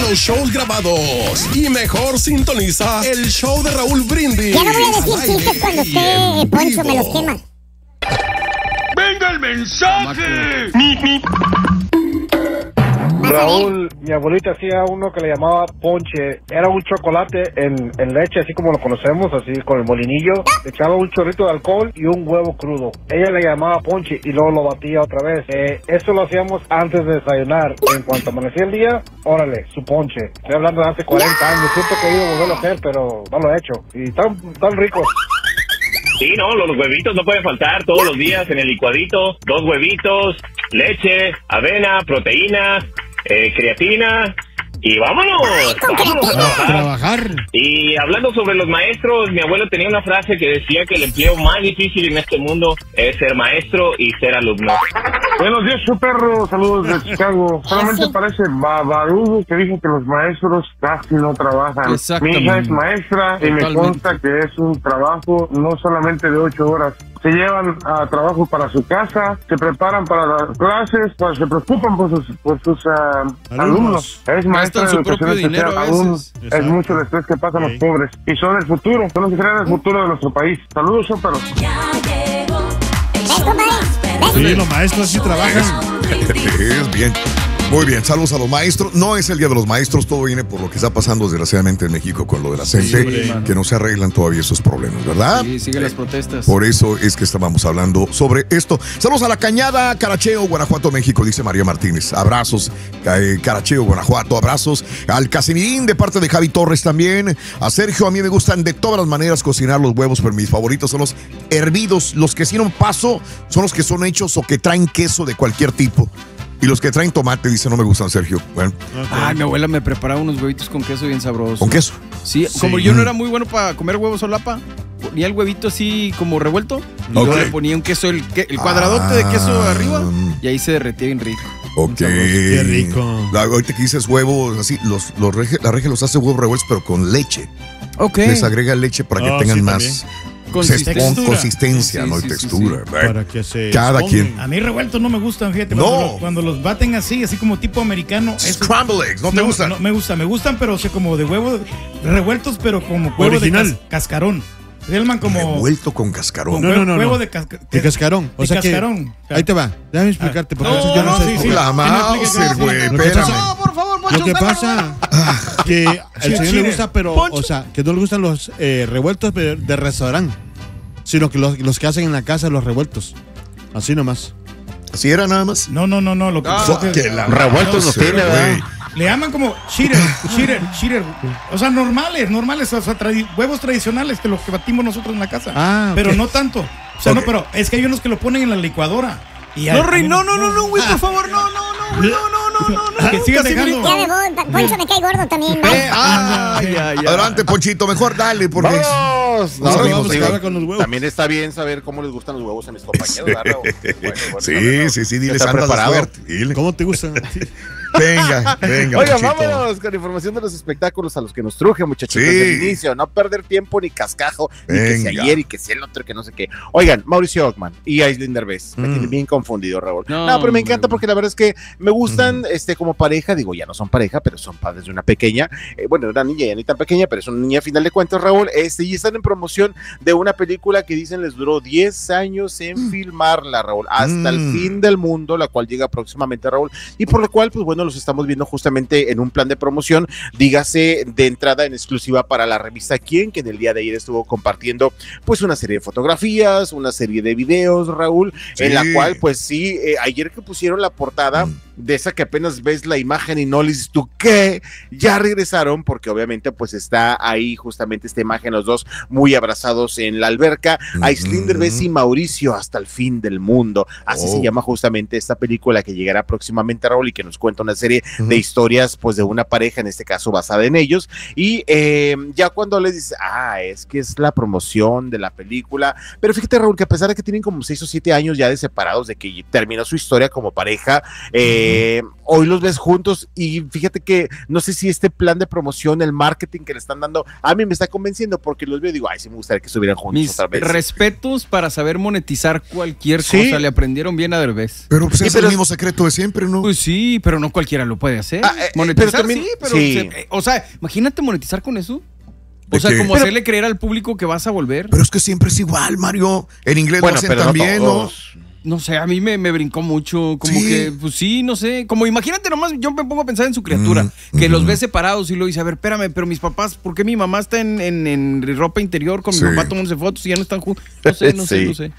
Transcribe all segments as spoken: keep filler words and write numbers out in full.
los shows grabados. Y mejor sintoniza el show de Raúl Brindis. Ya no voy a decir chistes cuando usted, Poncho, me los quema. ¡Venga el mensaje! Raúl, mi abuelita hacía uno que le llamaba ponche. Era un chocolate en, en leche, así como lo conocemos, así con el molinillo. Le echaba un chorrito de alcohol y un huevo crudo. Ella le llamaba ponche y luego lo batía otra vez. Eh, eso lo hacíamos antes de desayunar. En cuanto amanecía el día, órale, su ponche. Estoy hablando de hace cuarenta años. Siempre he querido volverlo a hacer, pero no lo he hecho. Y tan, tan rico. Sí, no, los huevitos no pueden faltar todos los días en el licuadito. Dos huevitos, leche, avena, proteínas, eh, creatina. Y vámonos, vámonos a trabajar. trabajar. Y hablando sobre los maestros, mi abuelo tenía una frase que decía que el empleo más difícil en este mundo es ser maestro y ser alumno. Buenos días, su perro. Saludos de Chicago. Solamente parece babarudo que dicen que los maestros casi no trabajan. Mi hija es maestra y me consta que es un trabajo no solamente de ocho horas. Se llevan a trabajo para su casa, se preparan para las clases, pues, se preocupan por sus, por sus uh, alumnos. Es maestra de educación especial, aún es mucho el estrés que pasan okay. los pobres. Y son el futuro, son los que crean el futuro de nuestro país. Saludos, perros. Sí, los maestros sí trabajan. Es bien. Muy bien, saludos a los maestros. No es el día de los maestros, todo viene por lo que está pasando desgraciadamente en México con lo de la C E N T E, sí, que no se arreglan todavía esos problemas, ¿verdad? Sí, siguen las protestas. Por eso es que estábamos hablando sobre esto. Saludos a La Cañada, Caracheo, Guanajuato, México, dice María Martínez. Abrazos, eh, Caracheo, Guanajuato, abrazos. Al Casimirín de parte de Javi Torres también. A Sergio, a mí me gustan de todas las maneras cocinar los huevos, pero mis favoritos son los hervidos. Los que sí no paso son los que son hechos o que traen queso de cualquier tipo. Y los que traen tomate, dice, no me gustan, Sergio. Bueno. Okay. Ah, mi abuela me preparaba unos huevitos con queso bien sabrosos. ¿Con queso? Sí, sí. Como yo no era muy bueno para comer huevos solapa, ponía el huevito así como revuelto y okay. luego le ponía un queso, el, el cuadradote ah. de queso arriba y ahí se derretía bien rico. Ok. Qué rico. La, ahorita que dices huevos, así, los, los rege, la regia los hace huevos revueltos, pero con leche. Ok. Les agrega leche para que oh, tengan sí, más... Consistencia, consistencia sí, no sí, textura. Sí, sí. Para que se cada pongan. quien. A mí revueltos no me gustan, fíjate. No. Cuando, los, cuando los baten así, así como tipo americano. Scramble eggs, ¿no te gustan? No, me gustan, me gustan, pero o sea, como de huevo revueltos, pero como huevo original. De cas, cascarón. Se llaman como revuelto con cascarón. Con no, huevo, no, no, huevo no. de, casca, de cascarón. O de sea cascarón. Que, ahí te va. Déjame explicarte porque no, yo no, no sé. Sí, sí. La Mauser, güey, espérame. No, por favor, Poncho, lo que pasa que al señor le gusta, pero Poncho. O sea, que no le gustan los eh, revueltos de, de restaurante, sino que los, los que hacen en la casa, los revueltos. Así nomás. ¿Así era nada más? No, no, no, no. Lo que, ah, lo que, que la revueltos no los tiene, ¿verdad? Le llaman como cheater, cheater, cheater. O sea, normales, normales. O sea, tradi huevos tradicionales que los que batimos nosotros en la casa. Ah, okay. Pero no tanto. O sea, okay. no, pero es que hay unos que lo ponen en la licuadora. Y no, Rey, no, no, no, no, güey, por favor, no, no, no, no, no, no, no. Que sigan dejando. Ya me voy, Poncho me cae gordo también. Eh, ah, ya, ya. Adelante, Ponchito, mejor dale, porque... ¡Vamos! No, no, vamos digo, con los huevos. También está bien saber cómo les gustan los huevos a mis compañeros, ¿verdad? Bueno, bueno, sí, bueno, sí, sí, diles, anda de suerte. Dile. ¿Cómo te gustan? Venga, venga, Oigan, Ponchito. vámonos con información de los espectáculos a los que nos truje, muchachos, sí. desde el inicio. No perder tiempo ni cascajo, venga. ni que si ayer y que si el otro, que no sé qué. Oigan, Mauricio Ockman y Aislinn Derbez. Mm. Me tiene bien confundido, Raúl. No, no pero me encanta porque la verdad es que me gustan mm. este, como pareja. Digo, ya no son pareja, pero son padres de una pequeña. Eh, bueno, una niña ya ni tan pequeña, pero es una niña a final de cuentas, Raúl. Este, y están en promoción de una película que dicen les duró diez años en mm. filmarla, Raúl. Hasta mm. el fin del mundo, la cual llega próximamente, Raúl. Y por lo cual, pues bueno, los estamos viendo justamente en un plan de promoción, dígase de entrada en exclusiva para la revista Quién, que en el día de ayer estuvo compartiendo pues una serie de fotografías, una serie de videos, Raúl, sí. en la cual pues sí, eh, ayer que pusieron la portada mm. de esa que apenas ves la imagen y no le dices tú qué, ya regresaron porque obviamente pues está ahí justamente esta imagen, los dos muy abrazados en la alberca, mm. Aislinn Derbez y Mauricio hasta el fin del mundo, así oh. se llama justamente esta película que llegará próximamente, Raúl, y que nos cuenta una serie mm. de historias pues de una pareja, en este caso basada en ellos, y eh, ya cuando les dices, ah, es que es la promoción de la película, pero fíjate, Raúl, que a pesar de que tienen como seis o siete años ya de separados, de que terminó su historia como pareja, eh, uh-huh. hoy los ves juntos, y fíjate que no sé si este plan de promoción, el marketing que le están dando, a mí me está convenciendo, porque los veo y digo, ay, sí me gustaría que estuvieran juntos Mis otra vez. respetos para saber monetizar cualquier ¿Sí? cosa, le aprendieron bien a Derbez. Pero pues sí, es pero el mismo secreto de siempre, ¿no? Pues sí, pero no cualquiera lo puede hacer. Ah, eh, monetizar, pero también, sí, pero sí. Se, eh, o sea, imagínate monetizar con eso. ¿De O sea, qué? como Pero- hacerle creer al público que vas a volver. Pero es que siempre es igual, Mario. En inglés Bueno, lo hacen pero no también, ¿no? todos. No sé, a mí me, me brincó mucho, como Sí. que, pues sí, no sé, como imagínate nomás, yo me pongo a pensar en su criatura, Mm, que mm. los ve separados y lo dice, a ver, espérame, pero mis papás, ¿por qué mi mamá está en, en, en ropa interior con Sí. mi papá tomándose fotos y ya no están juntos? No sé, no sé, Sí. no sé.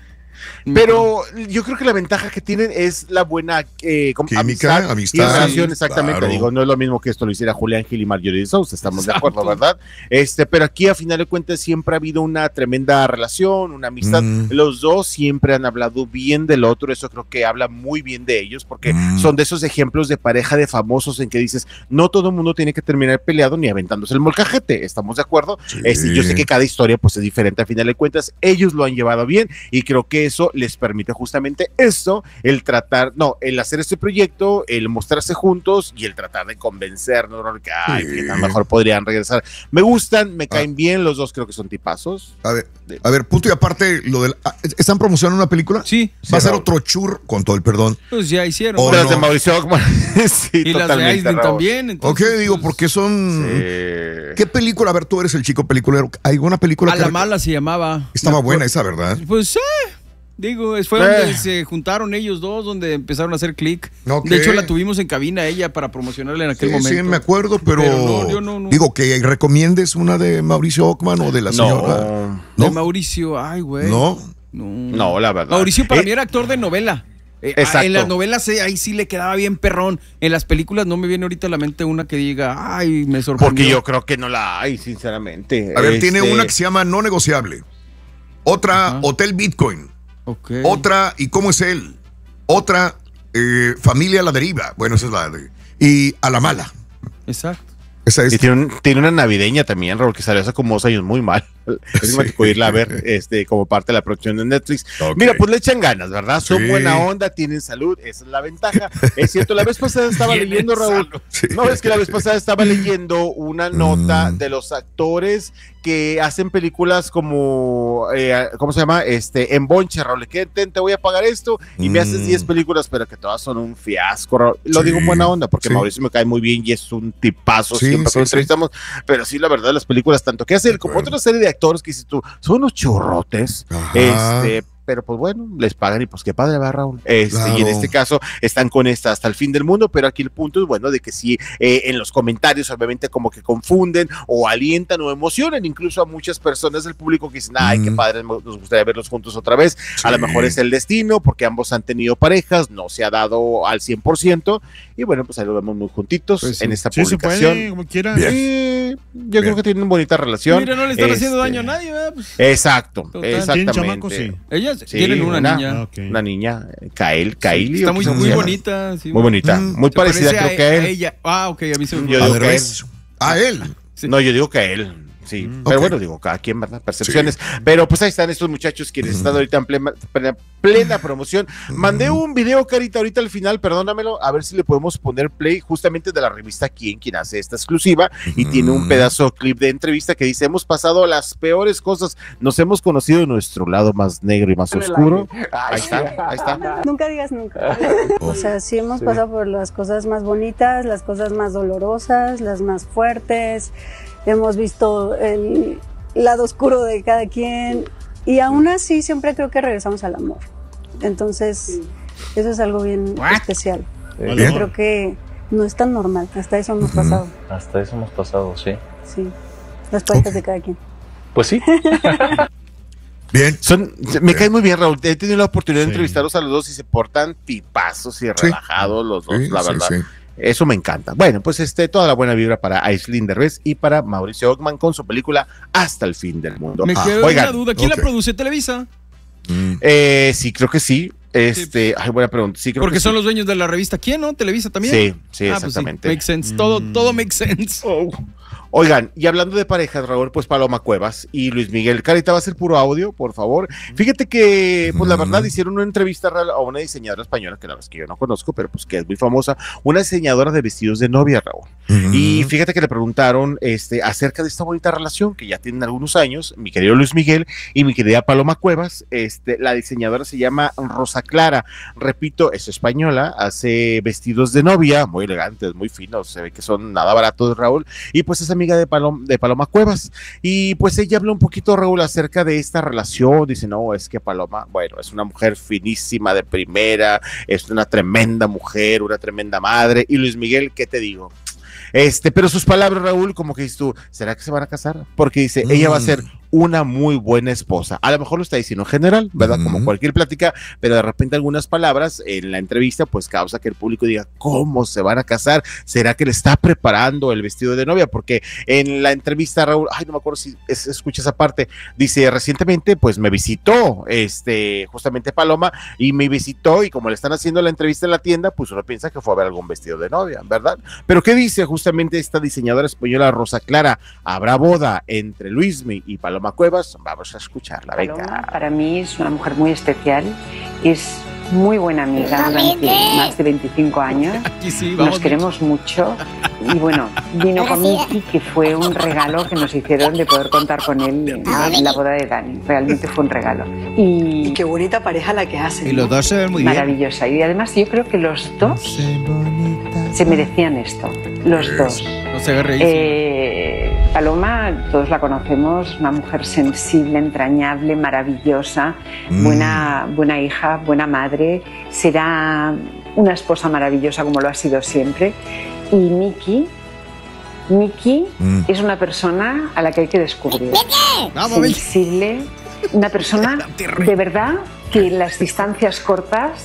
Pero yo creo que la ventaja que tienen es la buena eh, com- Química, amistad, y relación, sí, exactamente. claro. Digo, no es lo mismo que esto lo hiciera Julián Gil y Marjorie de Sousa, estamos de acuerdo, ¿verdad? Este, pero aquí a final de cuentas siempre ha habido una tremenda relación, una amistad. Mm. Los dos siempre han hablado bien del otro, eso creo que habla muy bien de ellos, porque Mm. son de esos ejemplos de pareja de famosos en que dices, no todo el mundo tiene que terminar peleado ni aventándose el molcajete, ¿estamos de acuerdo? Sí. Este, yo sé que cada historia pues es diferente a final de cuentas, ellos lo han llevado bien y creo que eso les permite justamente esto, el tratar, no, el hacer este proyecto, el mostrarse juntos y el tratar de convencernos, ¿no? Que, ay, Sí. que a lo mejor podrían regresar. Me gustan, me Ah. caen bien, los dos creo que son tipazos. A ver, a ver, punto y aparte, lo del, ah, ¿están promocionando una película? Sí. Va a ser Raúl. otro chur, con todo el perdón. Pues ya hicieron. Oh, de las no. de Mauricio Ockman. sí, y las de totalmente, Aislinn Raúl. también. Ok, entonces, digo, pues, porque son... Sí. ¿Qué película? A ver, tú eres el chico peliculero. ¿Hay alguna película A que la mala se llamaba. estaba Me buena acuerdo. esa, verdad? Pues sí. Digo, es- fue Eh. donde se juntaron ellos dos, donde empezaron a hacer clic. Ok. De hecho, la tuvimos en cabina ella para promocionarla en aquel Sí, momento. sí, me acuerdo, pero, Pero no, yo no, no. digo que recomiendes una de Mauricio Ockman o de la señora. No, De ¿No? Mauricio, ay, güey. ¿No? No. no, la verdad. Mauricio para Eh, mí era actor de novela. Eh, Exacto. En las novelas eh, ahí sí le quedaba bien perrón. En las películas no me viene ahorita a la mente una que diga, ay, me sorprendió. Porque yo creo que no la hay, sinceramente. A ver, tiene Este, una que se llama No Negociable. Otra, Ajá. Hotel Bitcoin. Ok. Otra, ¿Y cómo es él? Otra, eh, Familia a la Deriva. Bueno, esa es la de... Y A la Mala. Exacto. Esa es... Y tiene, un- tiene una navideña también, Raúl, que salió hace como dos años muy mal. Es más que irla a ver este, como parte de la producción de Netflix. Ok. Mira, pues le echan ganas, ¿verdad? Son Sí. buena onda, tienen salud, esa es la ventaja. Es cierto, la vez pasada estaba Tienen leyendo, Raúl. salud. Sí. No, es que la vez pasada estaba leyendo una nota Mm. de los actores que hacen películas como, eh, ¿cómo se llama? Este, en bonche, Raúl, que ten, te voy a pagar esto y me haces Mm. diez películas, pero que todas son un fiasco, Raúl. Lo Sí. digo en buena onda, porque Sí. Mauricio me cae muy bien y es un tipazo, Sí, siempre sí, que lo sí. entrevistamos, pero sí, la verdad, las películas, tanto que hace él como acuerdo. otra serie de actores que dices tú, son unos churrotes, Ajá. este... pero pues bueno, les pagan y pues qué padre va, Raúl. Este, Claro. Y en este caso están con esta hasta el fin del mundo, pero aquí el punto es bueno de que sí, eh, en los comentarios obviamente como que confunden o alientan o emocionan incluso a muchas personas del público que dicen, ay, qué Mm. padre, nos gustaría verlos juntos otra vez. A lo Sí. mejor es el destino porque ambos han tenido parejas, no se ha dado al cien por ciento y bueno, pues ahí lo vemos muy juntitos Pues sí. en esta Sí, se publicación. puede, como quiera. Bien. Sí, yo Bien. creo que tienen bonita relación. Mira, no le están haciendo Este, daño a nadie, ¿verdad? Pues, Exacto, Total. ¿Tienen exactamente. chamacos? Sí. ellas Sí, tienen una, una. niña. Ah, ok. Una niña, Kael, Kaili. Está ¿o muy, cómo se muy llama? bonita. Sí, Muy bonita, Mm. muy Se parecida parece creo que a él. ella. Ah, ok, a mí se me Yo ¿A digo de que revés? A él. Sí. No, yo digo que a él. Sí, pero ok. bueno, digo, cada quien, ¿verdad? Percepciones. Pero pues ahí están estos muchachos quienes están ahorita en plena, plena, plena promoción. Mandé un video, Carita, ahorita al final, perdónamelo, a ver si le podemos poner play justamente de la revista Quién, quien hace esta exclusiva, y tiene un pedazo clip de entrevista que dice, hemos pasado las peores cosas, nos hemos conocido en nuestro lado más negro y más oscuro. Ahí está, ahí está. Nunca digas nunca. O sea, sí hemos pasado por las cosas más bonitas, las cosas más dolorosas, las más fuertes. Hemos visto el lado oscuro de cada quien y aún así siempre creo que regresamos al amor. Entonces, eso es algo bien especial. Bien. Yo creo que no es tan normal, hasta eso hemos pasado. Hasta eso hemos pasado, sí. Sí, las parejas de cada quien. Pues sí. Bien. Son, me cae muy bien, Raúl. He tenido la oportunidad de Sí. entrevistarlos a los dos y se portan tipazos y Sí. relajados los dos, Sí, la sí, verdad. sí. Eso me encanta. Bueno, pues este, toda la buena vibra para Aislinn Derbez y para Mauricio Ockman con su película Hasta el fin del mundo. Me Ah, quedó oigan, una duda. ¿Quién ok. la produce? ¿Televisa? Mm. Eh, sí, creo que sí. Este, ay, buena pregunta. Sí, creo Porque que son sí. los dueños de la revista. ¿Quién, no? ¿Televisa también? Sí, sí, Ah, pues exactamente. makes sense. Todo, todo makes sense. Oh. Oigan, y hablando de parejas, Raúl, pues Paloma Cuevas y Luis Miguel. Carita, va a ser puro audio, por favor. Fíjate que, pues la verdad, hicieron una entrevista a una diseñadora española, que la verdad es que yo no conozco, pero pues que es muy famosa, una diseñadora de vestidos de novia, Raúl. Uh-huh. Y fíjate que le preguntaron este, acerca de esta bonita relación que ya tienen algunos años, mi querido Luis Miguel y mi querida Paloma Cuevas. Este, la diseñadora se llama Rosa Clara, repito, es española, hace vestidos de novia, muy elegantes, muy finos, se ve que son nada baratos, Raúl, y pues esa amiga de, Palom, de Paloma Cuevas, y pues ella habló un poquito, Raúl, acerca de esta relación. Dice, no, es que Paloma, bueno, es una mujer finísima de primera, es una tremenda mujer, una tremenda madre, y Luis Miguel, ¿qué te digo? Este, pero sus palabras, Raúl, como que dices tú, ¿será que se van a casar? Porque dice, mm. ella va a ser una muy buena esposa. A lo mejor lo está diciendo en general, ¿verdad? Mm. Como cualquier plática, pero de repente algunas palabras en la entrevista pues causa que el público diga, ¿cómo se van a casar? ¿Será que le está preparando el vestido de novia? Porque en la entrevista, Raúl, ay, no me acuerdo si es, escucha esa parte, dice, recientemente pues me visitó, este, justamente Paloma, y me visitó, y como le están haciendo la entrevista en la tienda, pues uno piensa que fue a ver algún vestido de novia, ¿verdad? Pero ¿qué dice justamente esta diseñadora española Rosa Clara? ¿Habrá boda entre Luismi y Paloma Cuevas? Vamos a escucharla. Venga. Paloma para mí es una mujer muy especial, es muy buena amiga durante más de veinticinco años, sí, nos queremos mucho y bueno, vino con Miki, que fue un regalo que nos hicieron de poder contar con él en, en la boda de Dani, realmente fue un regalo. Y, y qué bonita pareja la que hacen. Y los dos se ven muy maravillosa. bien. Y además yo creo que los dos se merecían esto, los dos. No se agarre ahí. Eh, Paloma, todos la conocemos, una mujer sensible, entrañable, maravillosa, mm. buena, buena hija, buena madre, será una esposa maravillosa como lo ha sido siempre. Y Miki, Miki mm. es una persona a la que hay que descubrir. Sensible, una persona de verdad que en las distancias cortas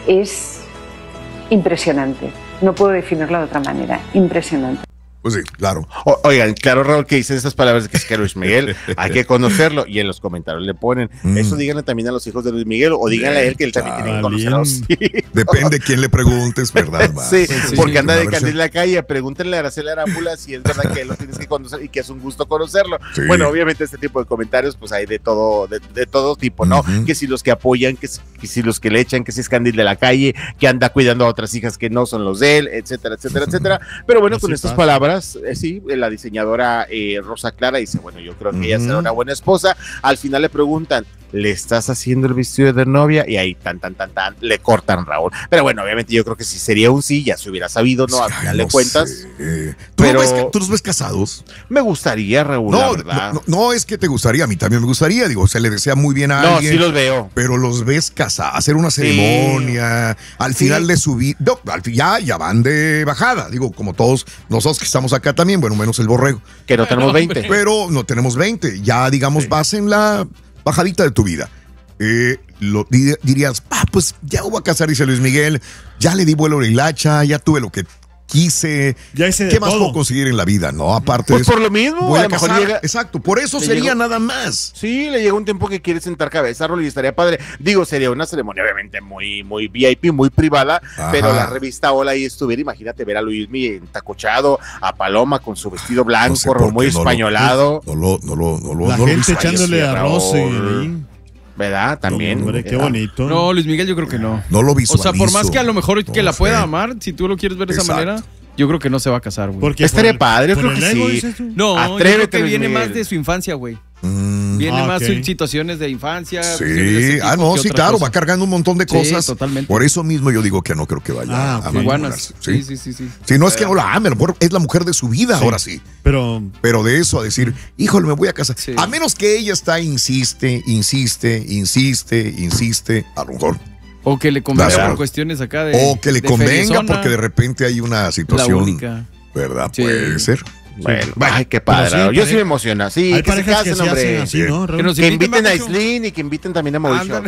es impresionante. No puedo definirlo de otra manera, impresionante. Pues sí, claro. O, oigan, claro, Raúl, que dicen estas palabras de que es que Luis Miguel, hay que conocerlo, y en los comentarios le ponen, mm. eso díganle también a los hijos de Luis Miguel, o díganle a él que él también tiene que conocerlos. Depende quién le preguntes, ¿verdad? Sí, sí, porque sí, anda de candil en la calle, pregúntenle a Araceli Arámbula si es verdad que él lo tienes que conocer y que es un gusto conocerlo. Sí. Bueno, obviamente este tipo de comentarios, pues hay de todo, de, de todo tipo, ¿no? Uh-huh. Que si los que apoyan, que si, que si los que le echan, que si es candil de la calle, que anda cuidando a otras hijas que no son los de él, etcétera, etcétera, etcétera. Pero bueno, con estas palabras, Eh, sí, la diseñadora eh, Rosa Clara dice, bueno, yo creo que uh-huh. ella será una buena esposa. Al final le preguntan, ¿le estás haciendo el vestido de novia? Y ahí tan, tan, tan, tan, le cortan, Raúl. Pero bueno, obviamente yo creo que si sería un sí, ya se hubiera sabido, ¿no? Al final no de cuentas. Sé. ¿Tú, pero... no ves, ¿Tú los ves casados? Me gustaría, Raúl, no, la verdad. No, no, no es que te gustaría, a mí también me gustaría, digo, se le desea muy bien a no, alguien. No, sí los veo. Pero los ves casados, hacer una ceremonia, sí. al final sí. de su vida, no, ya, ya van de bajada, digo, como todos nosotros que estamos acá también, bueno, menos el borrego. Que no tenemos veinte. Pero no tenemos veinte, ya digamos, sí. vas en la bajadita de tu vida. Eh, lo, dirías, ah, pues ya voy a casar, dice Luis Miguel, ya le di vuelo a la hilacha, ya tuve lo que quise, ya hice ¿qué más todo. puedo conseguir en la vida? No, aparte pues de eso, por lo mismo, voy a a lo mejor casar. Llega, exacto, por eso sería llegó, nada más. Sí, le llega un tiempo que quiere sentar cabeza, Rolly, estaría padre. Digo, sería una ceremonia obviamente muy, muy V I P, muy privada, ajá. pero la revista Hola ahí estuviera, imagínate ver a Luismi entacochado, a Paloma con su vestido blanco, no sé muy no españolado. Lo, no lo, no lo, no lo, la no gente lo echándole arroz y... ¿verdad? También. Hombre, qué bonito. No, Luis Miguel yo creo que no. No lo visualizo. O sea, por más que a lo mejor no que la sé. pueda amar, si tú lo quieres ver de exacto. esa manera, yo creo que no se va a casar, güey. Estaría el, padre, yo creo que ego, sí. No, atrévete, yo creo que viene Miguel. más de su infancia, güey. Mm, viene ah, más okay. situaciones de infancia. Sí, ah, no, sí, claro, cosa. Va cargando un montón de cosas. Sí, totalmente. Por eso mismo yo digo que no creo que vaya ah, a okay. manipularse. Sí, sí, sí, sí. Si no es que no la ame, a lo mejor es la mujer de su vida, sí, ahora sí. Pero, pero de eso a decir, híjole, me voy a casar. Sí. A menos que ella está, insiste, insiste, insiste, insiste, a lo mejor. O que le convenga por cuestiones acá de. O que le de convenga felizona, porque de repente hay una situación. ¿Verdad? Sí. Puede ser. Bueno, sí. Ay, qué padre. Sí, yo sí me emociona. Sí, hay que se casen, que hombre. Así, ¿no? Que, que inviten a Islín y que inviten también a Mauricio.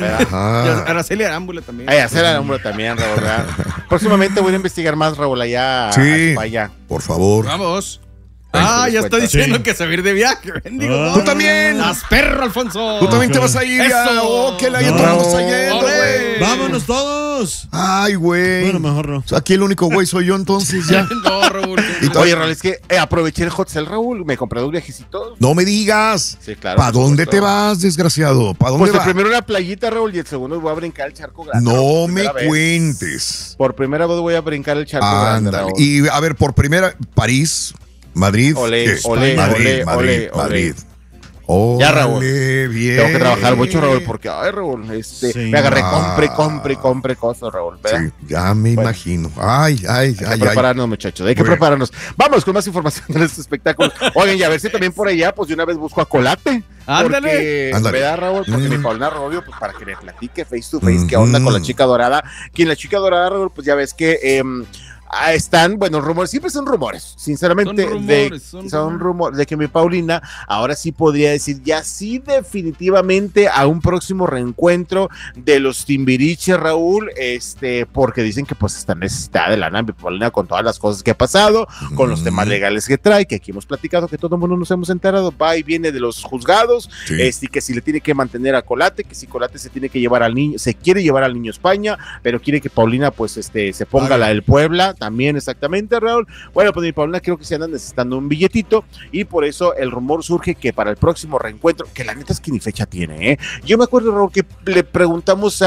A Araceli Arámbula también. Ay, a Araceli Arámbula también, Raúl. Próximamente voy a investigar más, Raúl, allá. Sí, allá. por favor. Vamos. Ah, ya está diciendo sí. que se va a ir de viaje. Bendigo, ah, tú también. Las perro, Alfonso. Tú también te vas a ir. Eso. Oh, que la no. Todos vamos a yendo, güey. Vámonos todos. todos. Ay, güey. Bueno, mejor no. O sea, aquí el único güey soy yo, entonces ya. No, Raúl. Oye, Raúl, es que eh, aproveché el hot sale, Raúl. Me compré dos viajecitos. No me digas. Sí, claro. ¿Para dónde te vas, desgraciado? ¿Para dónde Pues vas? el primero una playita, Raúl, y el segundo voy a brincar el charco grande. No me vez. cuentes. Por primera vez voy a brincar el charco Ándale. grande, Raúl. Y a ver, por primera, París, Madrid. Olé, ¿qué? olé, Madrid, olé, Madrid, olé, Madrid. olé. Ole, Ya, Raúl. Bien. Tengo que trabajar mucho, Raúl, porque, ay, Raúl, este, Sí. me agarré, Ah. compre, compre, compre cosas, Raúl, ¿verdad? Sí, ya me Bueno. imagino. Ay, ay, Hay que ay, ay. prepararnos, muchachos, hay que Bueno. prepararnos. Vamos con más información de este espectáculo. Oigan, y a ver si también por allá, pues de una vez busco a Colate. Ándale. Porque, Ándale. ¿verdad, Raúl? Porque Mm. mi Paulina Rubio, pues para que le platique face to face qué onda con la Mm. chica dorada. Que en la chica dorada, Raúl, pues ya ves que em, ah, están, bueno, rumores, siempre son rumores, sinceramente, Son de, rumores, son son rumores de que mi Paulina ahora sí podría decir ya sí definitivamente a un próximo reencuentro de los Timbiriche, Raúl, este, porque dicen que pues está necesitada de lana mi Paulina con todas las cosas que ha pasado, con los Mm. temas legales que trae, que aquí hemos platicado, que todo el mundo nos hemos enterado, va y viene de los juzgados, Sí. este, y que si le tiene que mantener a Colate, que si Colate se tiene que llevar al niño, se quiere llevar al niño a España, pero quiere que Paulina pues este se ponga Paga. la del Puebla, también exactamente, Raúl. Bueno, pues mi Paulina creo que se andan necesitando un billetito y por eso el rumor surge que para el próximo reencuentro, que la neta es que ni fecha tiene, ¿eh? Yo me acuerdo, Raúl, que le preguntamos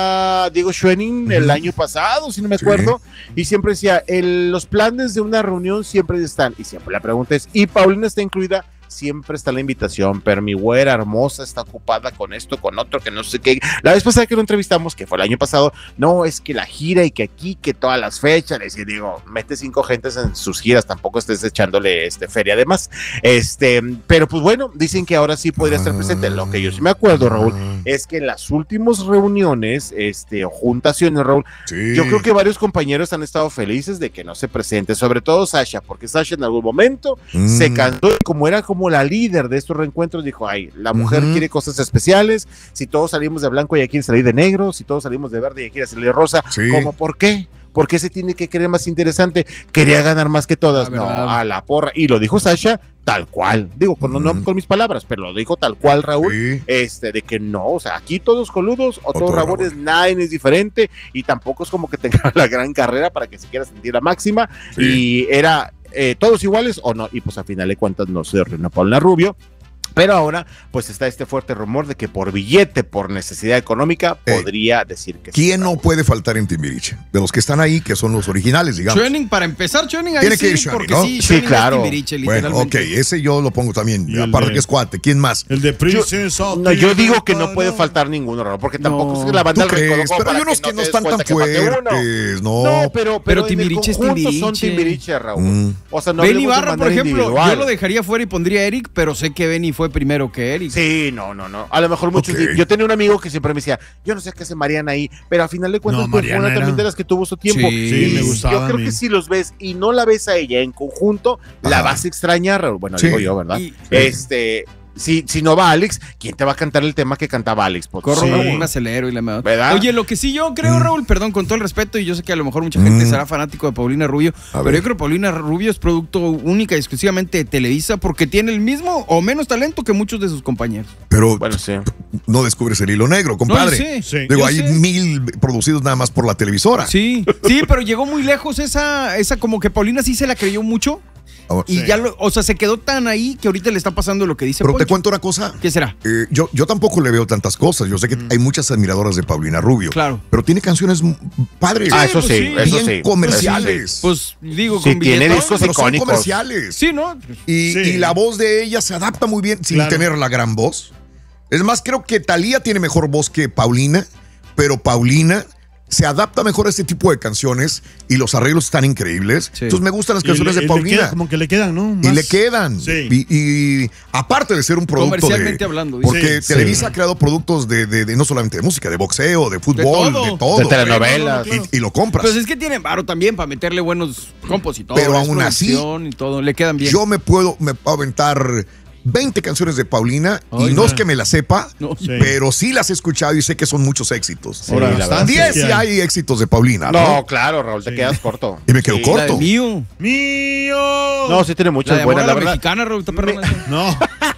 a Diego Schwenning el Ujú. año pasado, si no me Sí. acuerdo, y siempre decía, el- los planes de una reunión siempre están, y siempre la pregunta es, ¿y Paulina está incluida? Siempre está la invitación, pero mi güera hermosa está ocupada con esto, con otro, que no sé qué. La vez pasada que lo entrevistamos, que fue el año pasado, no, es que la gira y que aquí, que todas las fechas, les digo, mete cinco gentes en sus giras, tampoco estés echándole este feria además. Este, pero pues bueno, dicen que ahora sí podría estar presente. Lo que yo sí me acuerdo, Raúl, es que en las últimas reuniones, este, o juntaciones, Raúl, Sí. yo creo que varios compañeros han estado felices de que no se presente, sobre todo Sasha, porque Sasha en algún momento Mm. se cansó y como era como la líder de estos reencuentros, dijo, ay, la mujer Ujú. quiere cosas especiales, si todos salimos de blanco ella quiere salir de negro, si todos salimos de verde ella quiere salir de rosa, Sí. ¿cómo por qué? ¿Por qué se tiene que querer más interesante? Quería ganar más que todas. La No, verdad. a la porra. Y lo dijo Sasha tal cual. Digo, con, no Ujú. con mis palabras, pero lo dijo tal cual, Raúl. Sí. Este, de que no, o sea, aquí todos coludos o O todos todo rabones, rabón. nadie es diferente y tampoco es como que tenga la gran carrera para que se quiera sentir la máxima. Sí. Y era eh, todos iguales o no. Y pues a final de cuentas no se reunió Paulina Rubio. Pero ahora, pues está este fuerte rumor de que por billete, por necesidad económica, Ey. podría decir que sí. ¿Quién no puede faltar en Timbiriche? De los que están ahí, que son los originales, digamos. Schwenning, para empezar, Schwenning ahí Tiene sí, que ir Schwenning, porque ¿no? sí, Sí, Schwenning claro. es Timbiriche, Bueno, ok, literalmente. ese yo lo pongo también. Y el Aparte de- que es cuate. ¿Quién más? El de Princess of No, yo digo que no Timbuktu. puede faltar ninguno, Raúl, porque tampoco No. es que la banda ¿Tú del recodo crees? como Pero para hay unos que te no des están tan cuenta que mate uno. fuertes. No. No, pero, pero, Pero en el Timbiriche es conjunto son Timbiriche. Timbiriche, Raúl. Mm. O sea, no Ben hablemos de Ibarra, por manera ejemplo, individual. yo lo dejaría fuera y pondría a Eric, pero sé que Benny fue primero que Eric. Sí, no, no, no. A lo mejor muchos. Ok. Yo tenía un amigo que siempre me decía, yo no sé qué hace Mariana ahí, pero al final de cuentas, No, pues, fue Mariana una también era- de las que tuvo su tiempo. Sí, Sí, me Y gustaba Yo a creo mí. que si los ves y no la ves a ella en conjunto, la Ajá. vas a extrañar, Raúl. Bueno, Sí. digo yo, ¿verdad? Y- Este. Si, si no va Alex, ¿quién te va a cantar el tema que cantaba Alex? Pues, Corro, Sí. Raúl, me acelero y la me... ¿Verdad? Oye, lo que sí yo creo, Mm. Raúl, perdón, con todo el respeto, y yo sé que a lo mejor mucha gente Mm. será fanático de Paulina Rubio, A pero ver. yo creo que Paulina Rubio es producto única y exclusivamente de Televisa porque tiene el mismo o menos talento que muchos de sus compañeros. Pero Bueno, sí. no descubres el hilo negro, compadre. No, yo sé. Sí. Digo, Yo hay sé. mil producidos nada más por la televisora. Sí, sí, pero llegó muy lejos esa, esa como que Paulina sí se la creyó mucho Ah, y Sí. ya, lo, o sea, se quedó tan ahí que ahorita le está pasando lo que dice Pero te Poncho. cuento una cosa. ¿Qué será? Eh, yo, yo tampoco le veo tantas cosas. Yo sé que hay muchas admiradoras de Paulina Rubio. Claro. Pero tiene canciones m- padres. Ah, eso pues sí, sí. eso bien sí. comerciales. Pues digo, Sí, con tiene billetón. discos pero son icónicos. comerciales. Sí, ¿no? Y, Sí. y la voz de ella se adapta muy bien sin Claro. tener la gran voz. Es más, creo que Thalía tiene mejor voz que Paulina, pero Paulina se adapta mejor a este tipo de canciones y los arreglos están increíbles. Sí. Entonces me gustan las Y canciones le- de y le Paulina. queda- como que le quedan, ¿no? Y Más- le quedan. Sí. Y, y aparte de ser un producto de... Comercialmente hablando, dice. Porque Sí, Televisa sí. ha creado productos de, de- de no solamente de música, de boxeo, de fútbol, todo. de todo. De telenovelas. Y, y lo compras. Pues es que tienen varo también para meterle buenos compositores. Pero aún así, producción y todo, le quedan bien. Yo me puedo, me puedo aventar veinte canciones de Paulina Ay, y no no. es que me las sepa, No. Sí. pero sí las he escuchado y sé que son muchos éxitos. Sí, Ahora, la verdad. bastantes diez que sí hay éxitos de Paulina, ¿no? No, claro, Raúl, te Sí. quedas corto. Y me quedo Sí. corto. La de mío. ¡Mío! No, sí tiene La muchas de buenas, Amor a la la verdad. mexicana, Raúl, está perrona esa. No.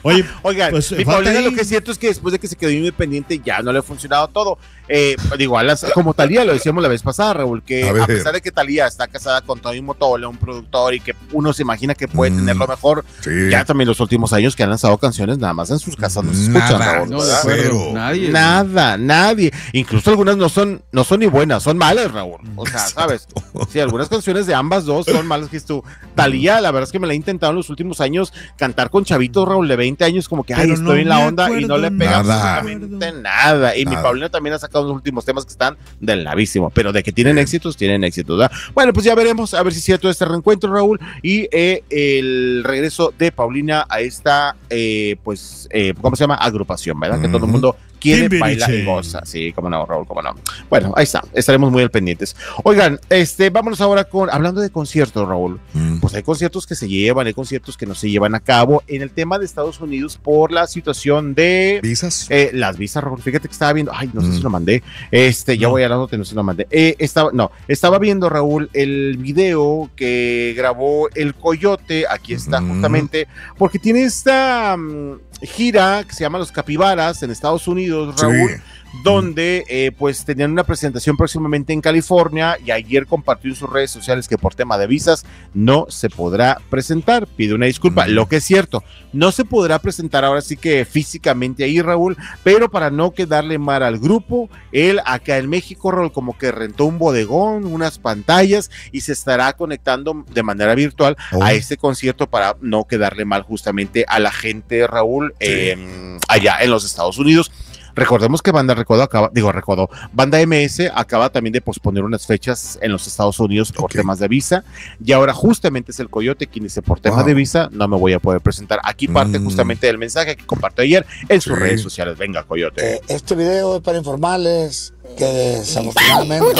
Oye, Oigan, pues, mi Paulina ahí... lo que es cierto es que después de que se quedó independiente ya no le ha funcionado todo. Eh, digo, a las, como Talía, lo decíamos la vez pasada, Raúl, que a, a pesar de que Talía está casada con Tony Motola, un productor, y que uno se imagina que puede mm, tener lo mejor, sí. ya también los últimos años que han lanzado canciones, nada más en sus casas no se escuchan, nada, Raúl. No, de acuerdo. Nadie. Nada, nadie. Incluso algunas no son, no son ni buenas, son malas, Raúl. O sea, ¿sabes? Sí, algunas canciones de ambas dos son malas, que es tú. Talía, la verdad es que me la he intentado en los últimos años cantar con chavitos, Raúl, de veinte años, como que, ay, Pero estoy no en la onda y no le pega nada. absolutamente nada. Y nada. Mi Paulina también ha sacado los últimos temas que están del navísimo, pero de que tienen Bien. éxitos, tienen éxitos, ¿verdad? Bueno, pues ya veremos, a ver si es cierto este reencuentro, Raúl, y eh, el regreso de Paulina a esta, eh, pues, eh, ¿cómo se llama? Agrupación, ¿verdad? Uh-huh. Que todo el mundo quiere, baila y goza. Sí, cómo no, Raúl, cómo no. Bueno, ahí está, estaremos muy al pendientes. Oigan, este, vámonos ahora con, hablando de conciertos, Raúl, mm. pues hay conciertos que se llevan, hay conciertos que no se llevan a cabo en el tema de Estados Unidos por la situación de... ¿Visas? Eh, las visas, Raúl, fíjate que estaba viendo, ay, no mm. sé si lo mandé, este, ya no. voy a la nota, no sé si lo mandé, eh, estaba, no, estaba viendo, Raúl, el video que grabó el Coyote, aquí está mm. justamente, porque tiene esta... Um, gira que se llama Los Capibaras en Estados Unidos, Raúl, sí. donde eh, pues tenían una presentación próximamente en California y ayer compartió en sus redes sociales que por tema de visas no se podrá presentar, pide una disculpa, mm. lo que es cierto, no se podrá presentar ahora sí que físicamente ahí, Raúl, pero para no quedarle mal al grupo, él acá en México, Raúl, como que rentó un bodegón, unas pantallas y se estará conectando de manera virtual oh. a este concierto para no quedarle mal justamente a la gente, Raúl, sí. eh, allá en los Estados Unidos. Recordemos que Banda Recodo acaba, digo Recodo, Banda M S acaba también de posponer unas fechas en los Estados Unidos por okay. temas de visa, y ahora justamente es el Coyote quien dice por temas wow. de visa no me voy a poder presentar. Aquí parte mm. justamente del mensaje que compartió ayer en sus sí. redes sociales. Venga, Coyote. Eh, este video es para informarles que desafortunadamente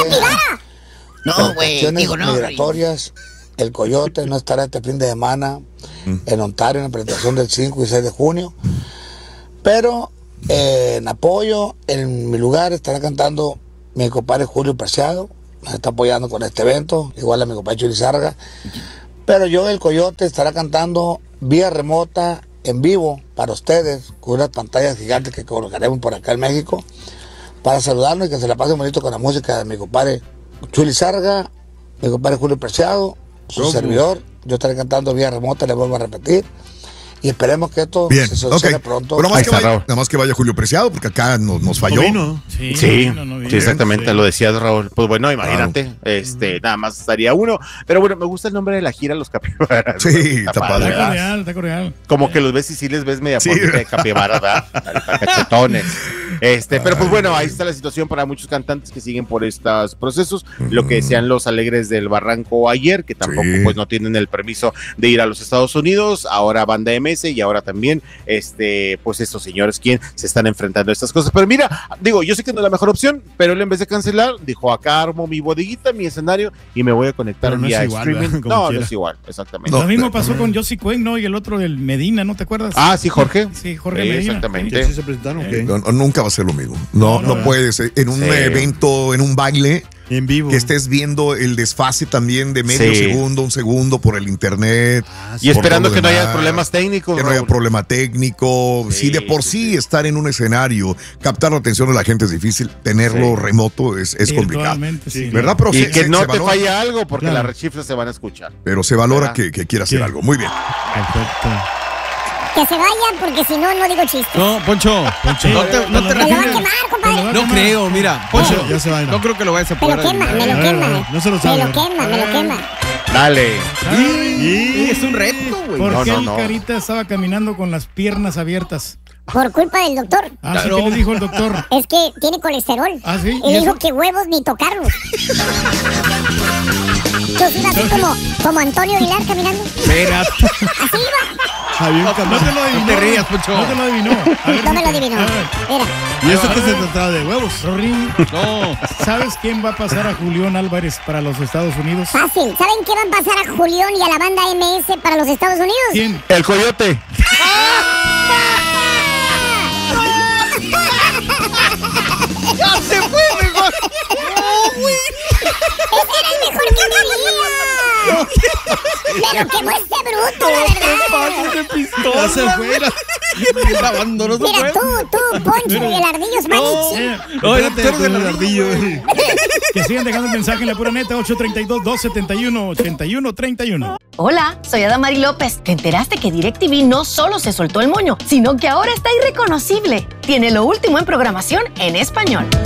no, por güey, cuestiones digo no, migratorias el Coyote no estará este fin de semana mm. en Ontario en la presentación del cinco y seis de junio, pero Eh, en apoyo, en mi lugar estará cantando mi compadre Julio Preciado, me está apoyando con este evento, igual a mi compadre Chuli Sarga, pero yo, el Coyote, estará cantando vía remota, en vivo, para ustedes, con unas pantallas gigantes que colocaremos por acá en México, para saludarnos y que se la pasen bonito con la música de mi compadre Chuli Sarga, mi compadre Julio Preciado, su ¿Cómo? servidor. Yo estaré cantando vía remota, le vuelvo a repetir. Y esperemos que esto Bien, se solucione okay. pronto. Bueno, más que vaya, nada más que vaya Julio Preciado, porque acá nos, nos falló. No sí, sí, no, no sí, exactamente, sí. lo decías, Raúl. Pues bueno, imagínate, claro. este, nada más estaría uno. Pero bueno, me gusta el nombre de la gira, Los Capibaras. Sí, está, está padre. Está cordial, está cordial. Como que los ves y sí les ves media sí. de capibaras, ¿verdad? Cachetones. Este, pero pues bueno, ahí está la situación para muchos cantantes que siguen por estos procesos. Mm. Lo que decían los Alegres del Barranco ayer, que tampoco sí. pues no tienen el permiso de ir a los Estados Unidos. Ahora Banda M S y ahora también, este, pues estos señores quien se están enfrentando a estas cosas. Pero mira, digo, yo sé que no es la mejor opción, pero él en vez de cancelar, dijo, acá armo mi bodeguita, mi escenario y me voy a conectar no vía es igual, streaming. No, no es igual, exactamente. No, lo mismo pasó con Josie Cuen, ¿no? Y el otro del Medina, ¿no te acuerdas? Ah, sí, Jorge. Sí, Jorge sí, Medina. Exactamente. Sí, se presentaron, okay. no, nunca va a ser lo mismo. No, no, no, no puede ser. En un sí. evento, en un baile, en vivo, que estés viendo el desfase también de medio sí. segundo, un segundo por el internet. Ah, sí. Y esperando que demás, no haya problemas técnicos. Que no haya problema técnico. Sí, si de por sí, sí estar en un escenario, captar la atención de la gente es difícil, tenerlo sí. remoto es, es complicado. Sí, ¿verdad? Pero y se, que se, no se te valora. falla algo porque claro. las rechiflas se van a escuchar. Pero se valora que, que quiera hacer sí. algo. Muy bien. Perfecto. Que se vayan porque si no, no digo chistes. No, Poncho, Poncho. No te, no te me lo va a quemar, compadre. No creo, mira, Poncho, no, ya se va, no. no creo que lo vayas a poder. Me lo quema, me lo quema. No se lo sabe. Me lo quema, me lo quema. Dale. Y es un reto, güey. ¿Por no, qué no, el no. Carita estaba caminando con las piernas abiertas? Por culpa del doctor. Ah, claro. ¿Sí que le dijo el doctor? Es que tiene colesterol. Ah, sí. Y, y dijo que huevos ni tocarlos. Yo sí iba así como, como Antonio Aguilar caminando. Espera. Así iba. Había un no te lo adivinó. No te rías, Poncho. No te lo adivinó. Ver, no me lo adivinó. Mira. ¿Y eso qué se trataba de huevos? Rorín. No. ¿Sabes quién va a pasar a Julián Álvarez para los Estados Unidos? Fácil. ¿Saben qué van a pasar a Julián y a la banda M S para los Estados Unidos? ¿Quién? El Coyote. ¡Ya se fue, mejor! ¡No, güey! ¡Ese era el mejor que había! ¡Me lo quemó este bruto, la verdad! ¡No te pases de pistola! ¡Ya se fue! Abandonó su Mira, puesto. tú, tú, Poncho, y el ardillo es Manix. No, tú eres el ardillo. Que sigan dejando el mensaje en la pura neta, ocho tres dos, dos siete uno, ocho uno tres uno. Hola, soy Adamari López. ¿Te enteraste que DirecTV no solo se soltó el moño, sino que ahora está irreconocible? Tiene lo último en programación en español.